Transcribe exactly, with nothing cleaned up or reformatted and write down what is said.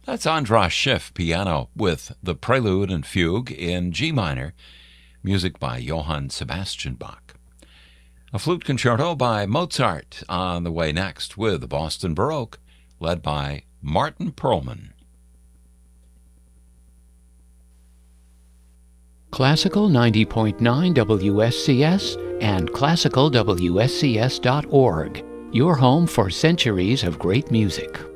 That's Andras Schiff piano with the Prelude and Fugue in G minor, music by Johann Sebastian Bach. A flute concerto by Mozart on the way next with the Boston Baroque, led by Martin Perlman. Classical ninety point nine W S C S and classical W S C S dot org, your home for centuries of great music.